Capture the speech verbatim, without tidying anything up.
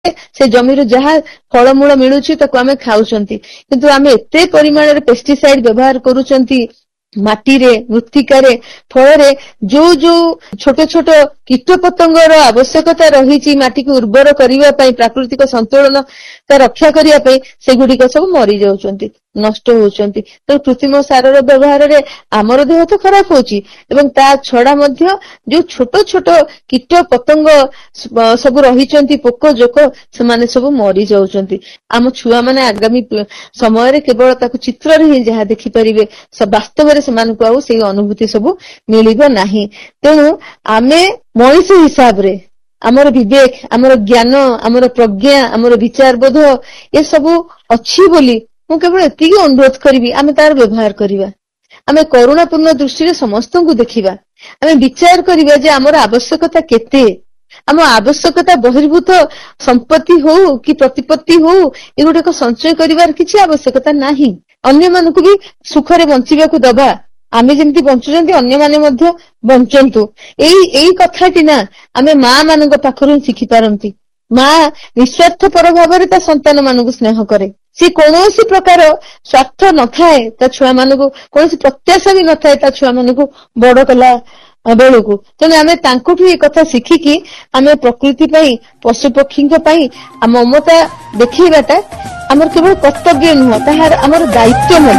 से जमीर जहाँ फलमूल मिलुछि ताको आमे खाउछंती किंतु आमे एते परिमाण रे पेस्टिसाइड व्यवहार करूछंती माटी रे मृत्तिकारे फल जो जो छोट छोट कीट पतंगर आवश्यकता रही माटी को उर्वर करने प्राकृतिक संतुलन का रक्षा करने से गुड़िक सब मरी जाउछंती नष्ट होउछंती। तो कृत्रिम सार व्यवहार रे आमर देह तो खराब होची एवं ता छड़ा मध्य जो छोट छोट कीट पतंग सब रहिचंती पोक जोक से माने सब मरी जाउछंती। आम छुआ माने आगामी समय रे केवल ताकु चित्र रे ही जहा देखि परिबे सब वास्तव रे सेमानकु आउ सेही अनुभूति सब मिलिबो नाही। तेणु आमे मनुष्य हिसाब रे आमर विवेक आमर ज्ञान आमर प्रज्ञा आमर विचार बोध ये सब अच्छी बोली मु केवल एतिकी अनुरोध करिवि आमे तार व्यवहार करिवा आमे करुणापूर्ण दृष्टि रे समस्त को देखिबा आमे विचार करिवा जे आमर आवश्यकता केते आम आवश्यकता बहिर्भूत संपत्ति हो कि प्रतिपत्ति हो ए गोटे को संचय करिवार किछि आवश्यकता नाही। अन्य मानकु भी सुख रे बंचिबा को दबा आमे जेमति बंचुचंती अन्य माने मध्य बंचंतु एई एई कथाटी ना आमे मां मानक पाखरु सिखि पारंती। मां निस्वार्थ पर भाବରେ ता संतान मानकु स्नेह करे सी कोनोसी प्रकार स्वार्थ न थाए ता छुआ मानकु कोनोसी प्रत्याशा भी न थाए ता छुआ मानकु बड़ कला बेलू तेणु आम तांकुठु ए कथा शिखिकी आम प्रकृति पाई पशु पक्षी पाई ममता देखिबाटा आमर केवल कर्तव्य नुह ताहार आमर दायित्व।